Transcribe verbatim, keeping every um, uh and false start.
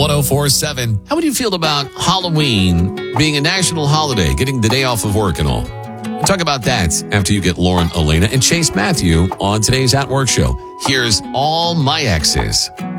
one oh four point seven. How would you feel about Halloween being a national holiday, getting the day off of work and all? We'll talk about that after you get Lauren, Elena, and Chase Matthew on today's At Work show. Here's All My Exes.